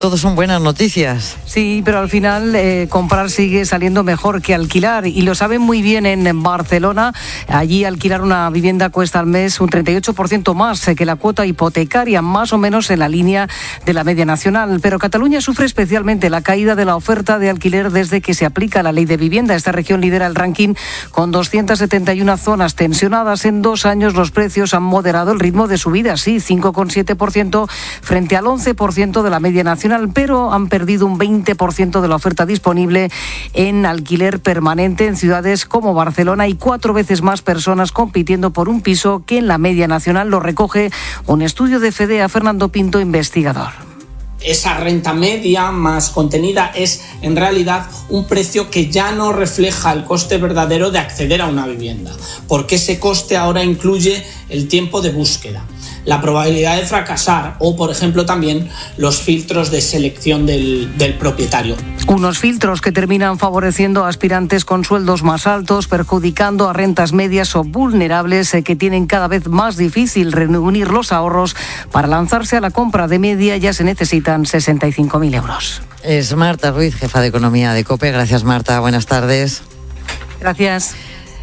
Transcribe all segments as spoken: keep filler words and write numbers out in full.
Todo son buenas noticias. Sí, pero al final eh, comprar sigue saliendo mejor que alquilar y lo saben muy bien en Barcelona. Allí alquilar una vivienda cuesta al mes un treinta y ocho por ciento más que la cuota hipotecaria, más o menos en la línea de la media nacional. Pero Cataluña sufre especialmente la caída de la oferta de alquiler desde que se aplica la ley de vivienda. Esta región lidera el ranking con doscientas setenta y una zonas tensionadas. En dos años los precios han moderado el ritmo de subida, sí, cinco coma siete por ciento frente al once por ciento de la media nacional, pero han perdido un veinte por ciento de la oferta disponible en alquiler permanente en ciudades como Barcelona y cuatro veces más personas compitiendo por un piso que en la media nacional. Lo recoge un estudio de FEDEA. Fernando Pinto, investigador. Esa renta media más contenida es en realidad un precio que ya no refleja el coste verdadero de acceder a una vivienda, porque ese coste ahora incluye el tiempo de búsqueda, la probabilidad de fracasar o, por ejemplo, también los filtros de selección del, del propietario. Unos filtros que terminan favoreciendo a aspirantes con sueldos más altos, perjudicando a rentas medias o vulnerables eh, que tienen cada vez más difícil reunir los ahorros. Para lanzarse a la compra de media ya se necesitan sesenta y cinco mil euros. Es Marta Ruiz, jefa de Economía de COPE. Gracias, Marta. Buenas tardes. Gracias.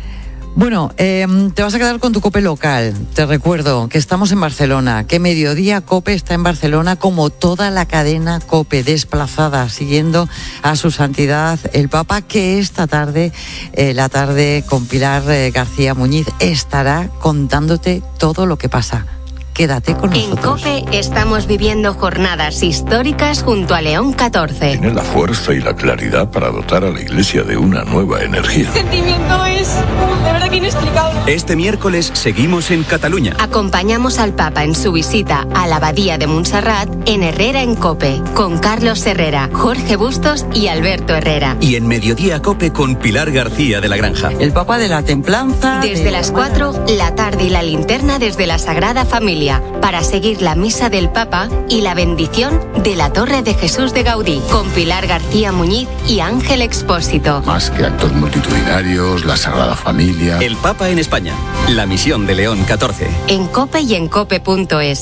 Bueno, eh, te vas a quedar con tu COPE local. Te recuerdo que estamos en Barcelona, que Mediodía COPE está en Barcelona como toda la cadena COPE, desplazada, siguiendo a su santidad el Papa, que esta tarde, eh, la tarde con Pilar eh, García Muñiz, estará contándote todo lo que pasa. Quédate con nosotros. En COPE estamos viviendo jornadas históricas junto a León catorce. Tiene la fuerza y la claridad para dotar a la Iglesia de una nueva energía. El sentimiento es de verdad que inexplicable. Este miércoles seguimos en Cataluña. Acompañamos al Papa en su visita a la Abadía de Montserrat en Herrera en COPE, con Carlos Herrera, Jorge Bustos y Alberto Herrera. Y en Mediodía COPE con Pilar García de la Granja. El Papa de la Templanza. Desde de... las cuatro, la tarde y la linterna desde la Sagrada Familia, para seguir la misa del Papa y la bendición de la Torre de Jesús de Gaudí, con Pilar García Muñiz y Ángel Expósito. Más que actos multitudinarios, la Sagrada Familia. El Papa en España, la misión de León catorce. En COPE y en cope punto es.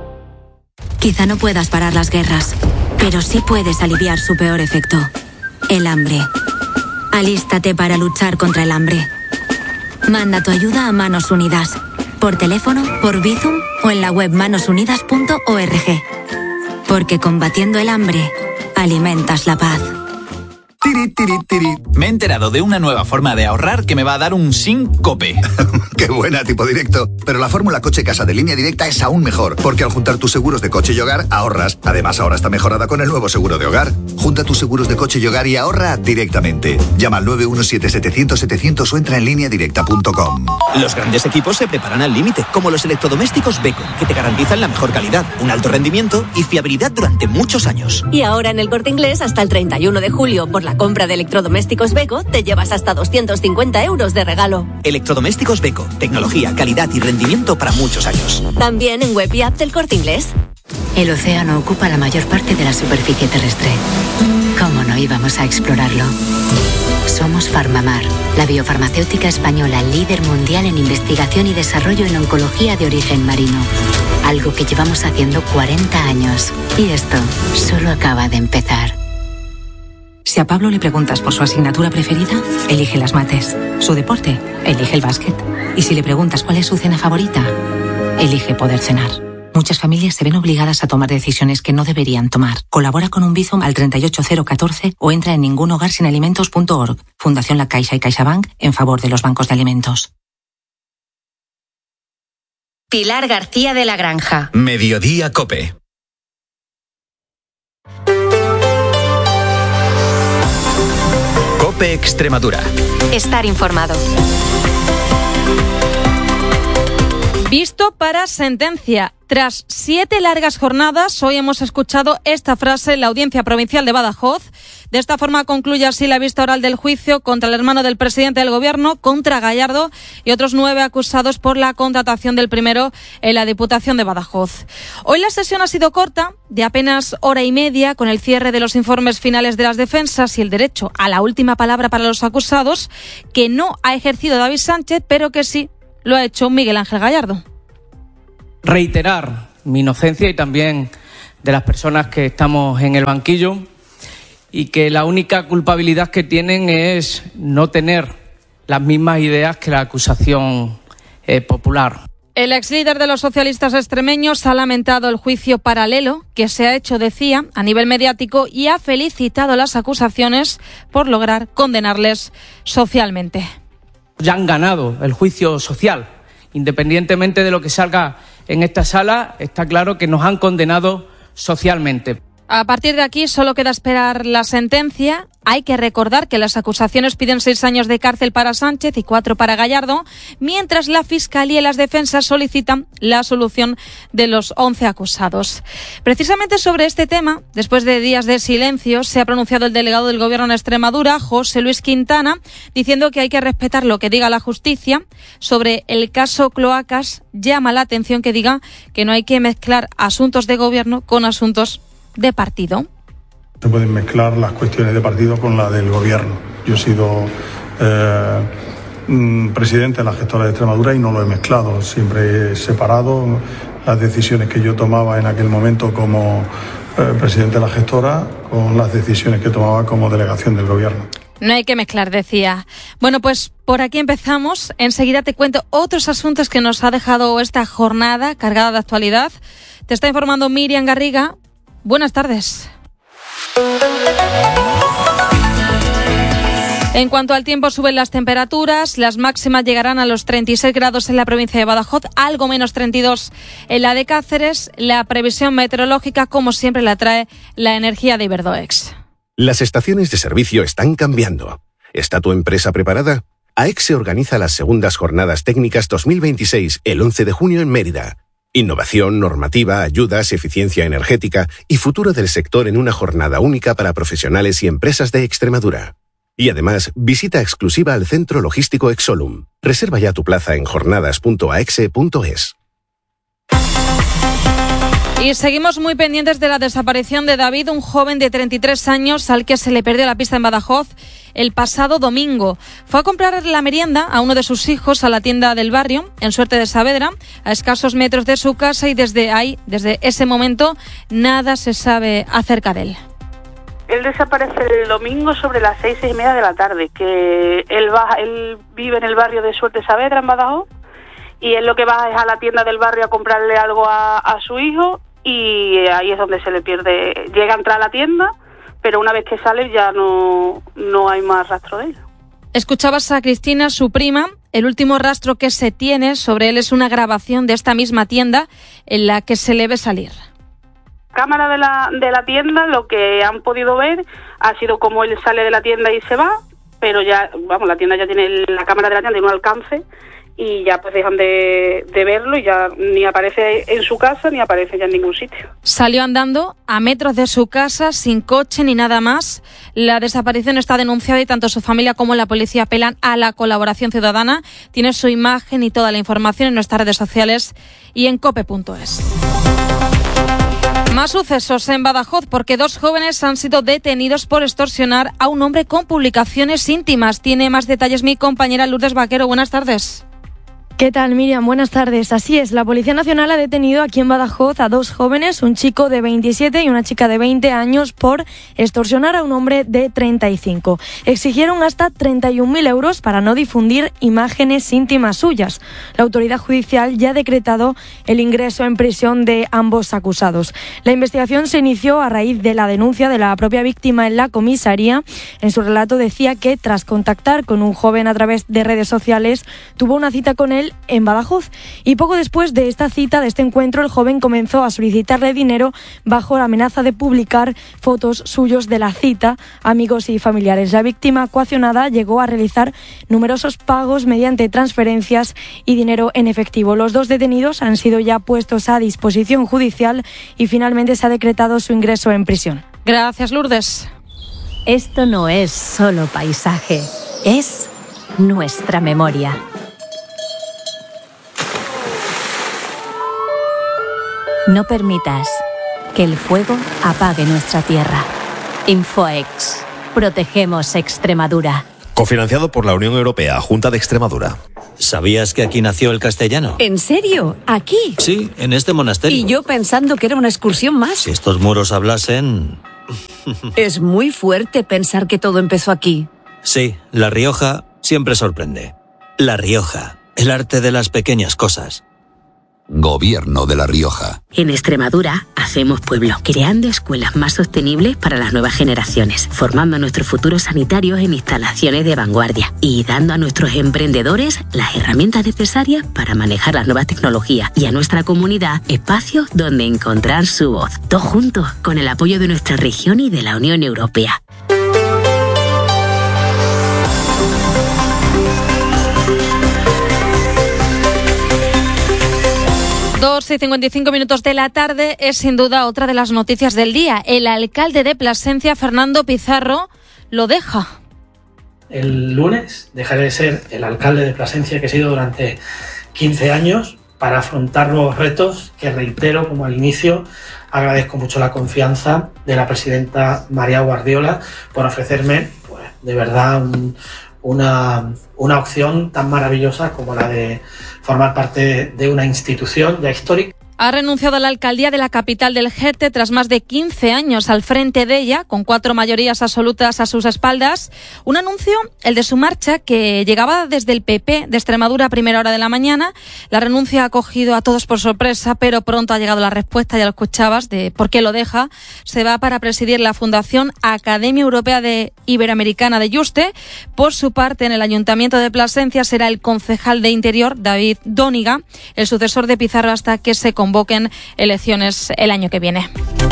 Quizá no puedas parar las guerras, pero sí puedes aliviar su peor efecto, el hambre. Alístate para luchar contra el hambre. Manda tu ayuda a Manos Unidas, por teléfono, por Bizum o en la web manos unidas punto org. Porque combatiendo el hambre, alimentas la paz. Tiri, tiri, tiri. Me he enterado de una nueva forma de ahorrar que me va a dar un sin COPE. ¡Qué buena, tipo directo! Pero la fórmula Coche Casa de Línea Directa es aún mejor, porque al juntar tus seguros de coche y hogar, ahorras. Además, ahora está mejorada con el nuevo seguro de hogar. Junta tus seguros de coche y hogar y ahorra directamente. Llama al nueve uno siete setecientos setecientos o entra en línea directa punto com. Los grandes equipos se preparan al límite, como los electrodomésticos Beko, que te garantizan la mejor calidad, un alto rendimiento y fiabilidad durante muchos años. Y ahora en el Corte Inglés, hasta el treinta y uno de julio, por la compra de electrodomésticos Beko, te llevas hasta doscientos cincuenta euros de regalo. Electrodomésticos Beko, tecnología, calidad y rendimiento para muchos años. También en web y app del Corte Inglés. El océano ocupa la mayor parte de la superficie terrestre. ¿Cómo no íbamos a explorarlo? Somos Farmamar, la biofarmacéutica española líder mundial en investigación y desarrollo en oncología de origen marino. Algo que llevamos haciendo cuarenta años. Y esto solo acaba de empezar. Si a Pablo le preguntas por su asignatura preferida, elige las mates. Su deporte, elige el básquet. Y si le preguntas cuál es su cena favorita, elige poder cenar. Muchas familias se ven obligadas a tomar decisiones que no deberían tomar. Colabora con un Bizum al treinta y ocho cero catorce o entra en ningunhogarsinalimentos punto org. Fundación La Caixa y CaixaBank en favor de los bancos de alimentos. Pilar García de la Granja. Mediodía COPE. COPE Extremadura. Estar informado. Visto para sentencia. Tras siete largas jornadas, hoy hemos escuchado esta frase en la Audiencia Provincial de Badajoz. De esta forma concluye así la vista oral del juicio contra el hermano del presidente del Gobierno, contra Gallardo y otros nueve acusados por la contratación del primero en la Diputación de Badajoz. Hoy la sesión ha sido corta, de apenas hora y media, con el cierre de los informes finales de las defensas y el derecho a la última palabra para los acusados, que no ha ejercido David Sánchez, pero que sí lo ha hecho Miguel Ángel Gallardo. Reiterar mi inocencia y también de las personas que estamos en el banquillo y que la única culpabilidad que tienen es no tener las mismas ideas que la acusación eh, popular. El ex líder de los socialistas extremeños ha lamentado el juicio paralelo que se ha hecho, decía, a nivel mediático y ha felicitado las acusaciones por lograr condenarles socialmente. Ya han ganado el juicio social. Independientemente de lo que salga en esta sala, está claro que nos han condenado socialmente. A partir de aquí solo queda esperar la sentencia. Hay que recordar que las acusaciones piden seis años de cárcel para Sánchez y cuatro para Gallardo, mientras la Fiscalía y las defensas solicitan la absolución de los once acusados. Precisamente sobre este tema, después de días de silencio, se ha pronunciado el delegado del Gobierno en Extremadura, José Luis Quintana, diciendo que hay que respetar lo que diga la justicia. Sobre el caso Cloacas, llama la atención que diga que no hay que mezclar asuntos de gobierno con asuntos de partido. Se pueden mezclar las cuestiones de partido con la del gobierno. Yo he sido eh, presidente de la gestora de Extremadura y no lo he mezclado. Siempre he separado las decisiones que yo tomaba en aquel momento como eh, presidente de la gestora con las decisiones que tomaba como delegación del gobierno. No hay que mezclar, decía. Bueno, pues por aquí empezamos. Enseguida te cuento otros asuntos que nos ha dejado esta jornada cargada de actualidad. Te está informando Miriam Garriga. Buenas tardes. En cuanto al tiempo, suben las temperaturas. Las máximas llegarán a los treinta y seis grados en la provincia de Badajoz, algo menos treinta y dos en la de Cáceres. La previsión meteorológica, como siempre, la trae la energía de Iberdoex. Las estaciones de servicio están cambiando. ¿Está tu empresa preparada? AEXE organiza las segundas jornadas técnicas dos mil veintiséis el once de junio en Mérida. Innovación, normativa, ayudas, eficiencia energética y futuro del sector en una jornada única para profesionales y empresas de Extremadura. Y además, visita exclusiva al Centro Logístico Exolum. Reserva ya tu plaza en jornadas punto aexe punto es. Y seguimos muy pendientes de la desaparición de David, un joven de treinta y tres años al que se le perdió la pista en Badajoz el pasado domingo. Fue a comprar la merienda a uno de sus hijos a la tienda del barrio, en Suerte de Saavedra, a escasos metros de su casa, y desde ahí, desde ese momento, nada se sabe acerca de él. Él desaparece el domingo sobre las seis, seis y media de la tarde, que él va, él vive en el barrio de Suerte de Saavedra, en Badajoz, y él lo que va es a la tienda del barrio a comprarle algo a, a su hijo, y ahí es donde se le pierde. Llega a entrar a la tienda, pero una vez que sale ya no, no hay más rastro de él. Escuchabas a Cristina, su prima. El último rastro que se tiene sobre él es una grabación de esta misma tienda en la que se le ve salir. Cámara de la, de la tienda, lo que han podido ver ha sido como él sale de la tienda y se va, pero ya, vamos, la tienda ya tiene, la cámara de la tienda tiene un alcance y ya pues dejan de, de verlo y ya ni aparece en su casa ni aparece ya en ningún sitio. Salió andando a metros de su casa, sin coche ni nada más. La desaparición está denunciada y tanto su familia como la policía apelan a la colaboración ciudadana. Tiene su imagen y toda la información en nuestras redes sociales y en cope punto es. Más sucesos en Badajoz porque dos jóvenes han sido detenidos por extorsionar a un hombre con publicaciones íntimas. Tiene más detalles mi compañera Lourdes Vaquero. Buenas tardes. ¿Qué tal, Miriam? Buenas tardes. Así es, la Policía Nacional ha detenido aquí en Badajoz a dos jóvenes, un chico de veintisiete y una chica de veinte años, por extorsionar a un hombre de treinta y cinco. Exigieron hasta treinta y un mil euros para no difundir imágenes íntimas suyas. La autoridad judicial ya ha decretado el ingreso en prisión de ambos acusados. La investigación se inició a raíz de la denuncia de la propia víctima en la comisaría. En su relato decía que, tras contactar con un joven a través de redes sociales, tuvo una cita con él en Badajoz y poco después de esta cita, de este encuentro, el joven comenzó a solicitarle dinero bajo la amenaza de publicar fotos suyos de la cita a amigos y familiares. La víctima coaccionada llegó a realizar numerosos pagos mediante transferencias y dinero en efectivo. Los dos detenidos han sido ya puestos a disposición judicial y finalmente se ha decretado su ingreso en prisión. Gracias, Lourdes. Esto no es solo paisaje, es nuestra memoria. No permitas que el fuego apague nuestra tierra. Infoex. Protegemos Extremadura. Cofinanciado por la Unión Europea, Junta de Extremadura. ¿Sabías que aquí nació el castellano? ¿En serio? ¿Aquí? Sí, en este monasterio. Y yo pensando que era una excursión más. Si estos muros hablasen... Es muy fuerte pensar que todo empezó aquí. Sí, La Rioja siempre sorprende. La Rioja, el arte de las pequeñas cosas. Gobierno de La Rioja. En Extremadura hacemos pueblo, creando escuelas más sostenibles para las nuevas generaciones, formando a nuestros futuros sanitarios en instalaciones de vanguardia y dando a nuestros emprendedores las herramientas necesarias para manejar las nuevas tecnologías y a nuestra comunidad espacios donde encontrar su voz. Todos juntos, con el apoyo de nuestra región y de la Unión Europea. dos y cincuenta y cinco minutos de la tarde es sin duda otra de las noticias del día. El alcalde de Plasencia, Fernando Pizarro, lo deja. El lunes dejaré de ser el alcalde de Plasencia que he sido durante quince años para afrontar nuevos retos que, reitero, como al inicio, agradezco mucho la confianza de la presidenta María Guardiola por ofrecerme, pues, de verdad un, una, una opción tan maravillosa como la de formar parte de una institución ya histórica. Ha renunciado a la alcaldía de la capital del Jerte tras más de quince años al frente de ella, con cuatro mayorías absolutas a sus espaldas. Un anuncio, el de su marcha, que llegaba desde el P P de Extremadura a primera hora de la mañana. La renuncia ha cogido a todos por sorpresa, pero pronto ha llegado la respuesta, ya lo escuchabas, de por qué lo deja. Se va para presidir la Fundación Academia Europea de Iberoamericana de Yuste. Por su parte, en el Ayuntamiento de Plasencia será el concejal de Interior, David Dóniga, el sucesor de Pizarro hasta que se convoquen elecciones el año que viene.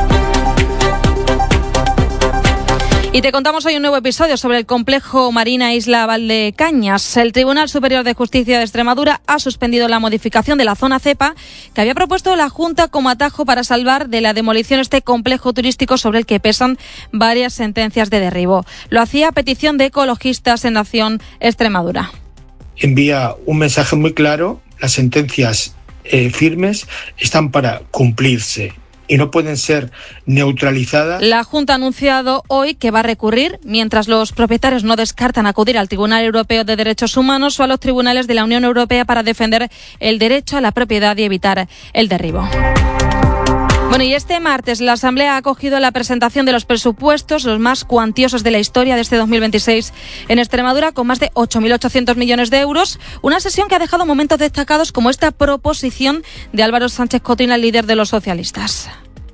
Y te contamos hoy un nuevo episodio sobre el complejo Marina Isla Valdecañas. El Tribunal Superior de Justicia de Extremadura ha suspendido la modificación de la zona cepa que había propuesto la Junta como atajo para salvar de la demolición este complejo turístico sobre el que pesan varias sentencias de derribo. Lo hacía a petición de ecologistas en Nación Extremadura. Envía un mensaje muy claro: las sentencias Eh, firmes están para cumplirse y no pueden ser neutralizadas. La Junta ha anunciado hoy que va a recurrir, mientras los propietarios no descartan acudir al Tribunal Europeo de Derechos Humanos o a los tribunales de la Unión Europea para defender el derecho a la propiedad y evitar el derribo. Bueno, y este martes la Asamblea ha acogido la presentación de los presupuestos, los más cuantiosos de la historia de este dos mil veintiséis en Extremadura, con más de ocho mil ochocientos millones de euros. Una sesión que ha dejado momentos destacados como esta proposición de Álvaro Sánchez Cotina, el líder de los socialistas.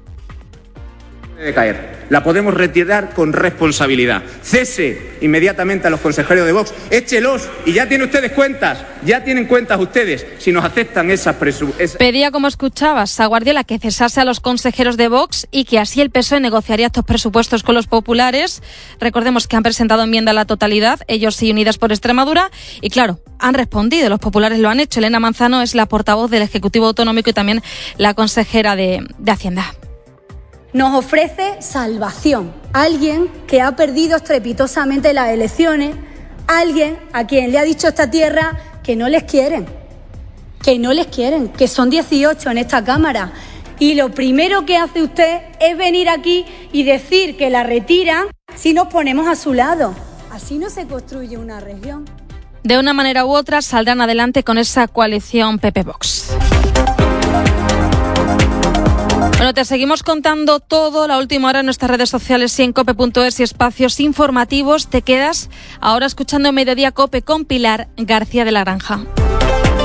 De caer. La podemos retirar con responsabilidad. Cese inmediatamente a los consejeros de Vox. Échelos y ya tienen ustedes cuentas. Ya tienen cuentas ustedes si nos aceptan esas presupuestos. Pedía, como escuchabas, a Guardiola que cesase a los consejeros de Vox y que así el P S O E negociaría estos presupuestos con los populares. Recordemos que han presentado enmienda a la totalidad, ellos y Unidas por Extremadura. Y claro, han respondido, los populares lo han hecho. Elena Manzano es la portavoz del Ejecutivo Autonómico y también la consejera de, de Hacienda. Nos ofrece salvación. Alguien que ha perdido estrepitosamente las elecciones, alguien a quien le ha dicho esta tierra que no les quieren, que no les quieren, que son dieciocho en esta Cámara. Y lo primero que hace usted es venir aquí y decir que la retiran si nos ponemos a su lado. Así no se construye una región. De una manera u otra saldrán adelante con esa coalición P P-Vox. Bueno, te seguimos contando todo, la última hora en nuestras redes sociales y en cope punto es y espacios informativos. Te quedas ahora escuchando Mediodía Cope con Pilar García de la Granja.